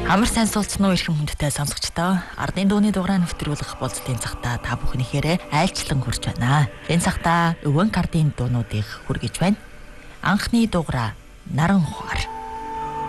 Амар сайн суулцсан уу ирхэн хүндтэй сонсогчдоо. Ардын дууны дугаараа нэвтрүүлэх болцлын цагта та бүхнийхээрээ айлчлан хүрч байна. Энэ цагта өвөн кардын дуунуудыг хүргэж байна. Анхны дугаараа Наран ухаар.